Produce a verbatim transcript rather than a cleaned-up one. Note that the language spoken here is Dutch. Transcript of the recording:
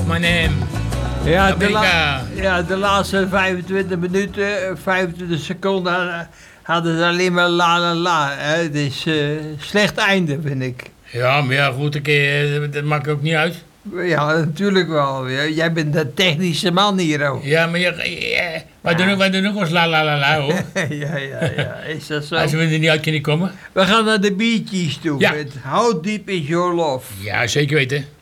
mijn naam. Ja, de, la- Amerika. ja, de laatste vijfentwintig minuten, vijfentwintig seconden hadden ze alleen maar la la la. Hè. Het is een slecht einde, vind ik. Ja, maar ja, goed, ik, eh, dat maakt ook niet uit. Ja, natuurlijk wel. Ja, jij bent de technische man hier ook. Ja, maar je, eh, wij, doen, ook- wij doen ook wel eens la la la la, hoor. ja, ja, ja. Is dat zo? Als we er niet uit kunnen komen. We gaan naar de biertjes toe. Ja. Met How Deep Is Your Love? Ja, zeker weten.